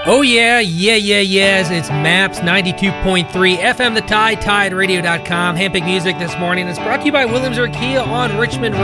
Oh, yes. It's MAPS 92.3 FM, The Tide, TideRadio.com. Handpicked music this morning is brought to you by Williams-Kia on Richmond